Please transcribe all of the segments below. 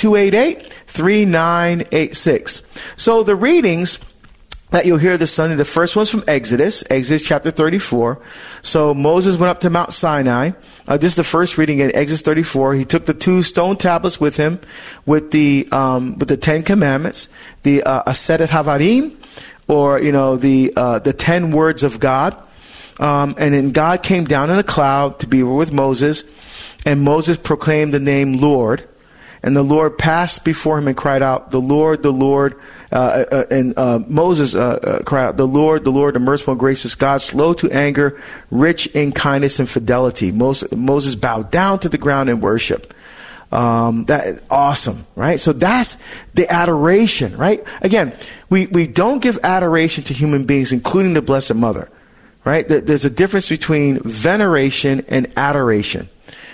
833-288-3986. So the readings that you'll hear this Sunday, the first one's from Exodus chapter 34. So Moses went up to Mount Sinai. This is the first reading in Exodus 34. He took the 2 stone tablets with him with the 10 commandments, the Asetet Havarim, or, the 10 words of God. And then God came down in a cloud to be with Moses, and Moses proclaimed the name Lord. And the Lord passed before him and cried out, the Lord, Moses cried out, the Lord, the merciful and gracious God, slow to anger, rich in kindness and fidelity. Moses bowed down to the ground in worship. That is awesome, right? So that's the adoration, right? Again, we don't give adoration to human beings, including the Blessed Mother, right? There's a difference between veneration and adoration.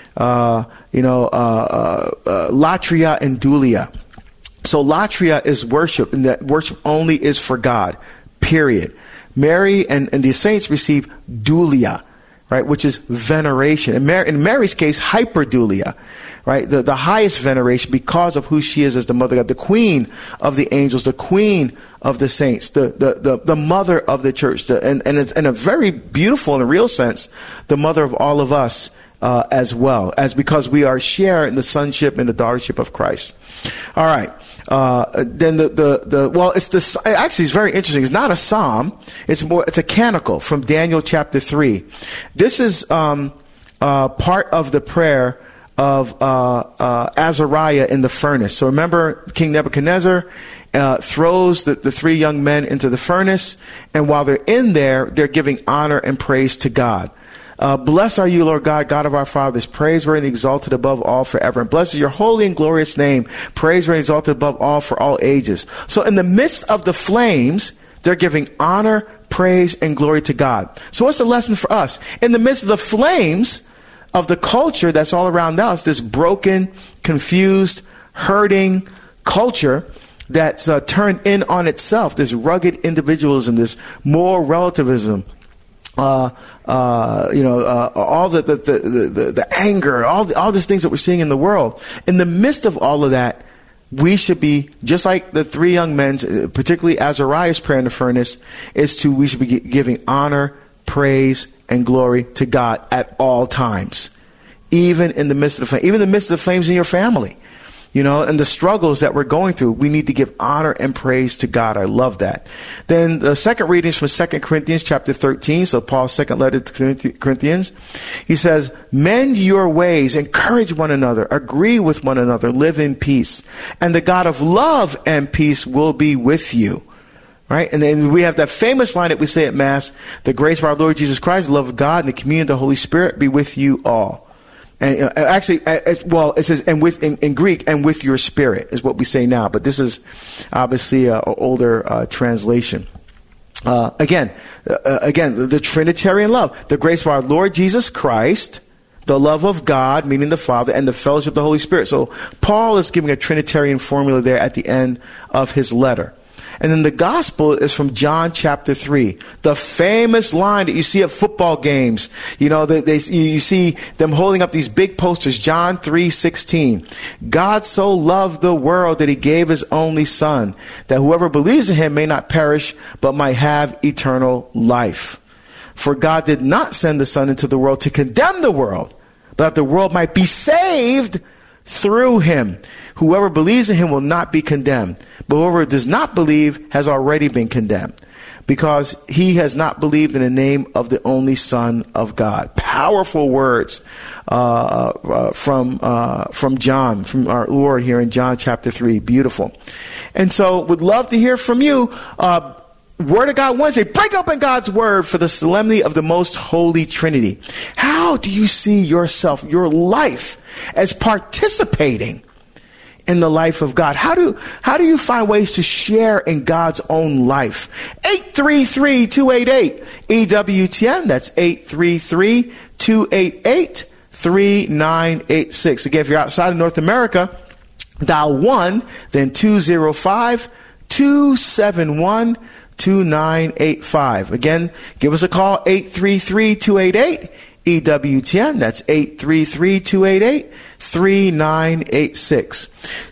Latria and dulia. So latria is worship, and that worship only is for God, period. Mary and the saints receive dulia, right, which is veneration. In Mary's case, hyperdulia, right, the highest veneration because of who she is as the mother of God, the queen of the angels, the queen of the saints, the mother of the church, and it's in a very beautiful and real sense, the mother of all of us. As well as because we are sharing the sonship and the daughtership of Christ. All right. Then it's very interesting. It's not a psalm. It's a canticle from Daniel chapter 3. This is part of the prayer of Azariah in the furnace. So remember, King Nebuchadnezzar throws the 3 young men into the furnace, and while they're in there, they're giving honor and praise to God. Blessed are you, Lord God, God of our fathers, praiseworthy and exalted above all forever. And blessed is your holy and glorious name, praiseworthy and exalted above all for all ages. So in the midst of the flames, they're giving honor, praise, and glory to God. So what's the lesson for us? In the midst of the flames of the culture that's all around us, this broken, confused, hurting culture that's turned in on itself, this rugged individualism, this moral relativism, all the anger, all these things that we're seeing in the world. In the midst of all of that, we should be just like the 3 young men, particularly Azariah's prayer in the furnace, we should be giving honor, praise, and glory to God at all times, even in the midst of the flames in your family. And the struggles that we're going through, we need to give honor and praise to God. I love that. Then the second reading is from 2 Corinthians chapter 13. So Paul's second letter to Corinthians. He says, mend your ways, encourage one another, agree with one another, live in peace. And the God of love and peace will be with you. Right? And then we have that famous line that we say at Mass, the grace of our Lord Jesus Christ, the love of God, and the communion of the Holy Spirit be with you all. And it says, and in Greek, and with your spirit is what we say now. But this is obviously an older translation. Again, the Trinitarian love, the grace of our Lord Jesus Christ, the love of God, meaning the Father, and the fellowship of the Holy Spirit. So Paul is giving a Trinitarian formula there at the end of his letter. And then the gospel is from John chapter 3, the famous line that you see at football games. You see them holding up these big posters, John 3:16. God so loved the world that he gave his only son, that whoever believes in him may not perish, but might have eternal life. For God did not send the son into the world to condemn the world, but that the world might be saved through him. Whoever believes in him will not be condemned, but whoever does not believe has already been condemned, because he has not believed in the name of the only Son of God. Powerful words from John, from our Lord here in John chapter 3. Beautiful. And so would love to hear from you. Word of God Wednesday, break open God's word for the solemnity of the most holy Trinity. How do you see yourself, your life, as participating in the life of God? How do you find ways to share in God's own life? 833-288-EWTN. That's 833-288-3986. Again, if you're outside of North America, dial 1, then 205-271-2985. Again, give us a call, 833-288-EWTN. That's 833-288-3986.